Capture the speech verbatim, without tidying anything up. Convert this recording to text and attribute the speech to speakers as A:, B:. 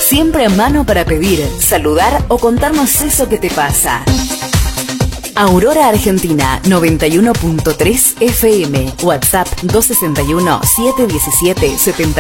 A: Siempre a mano para pedir, saludar o contarnos eso que te pasa. Aurora Argentina noventa y uno punto tres F M. WhatsApp dos sesenta y uno, siete diecisiete, setenta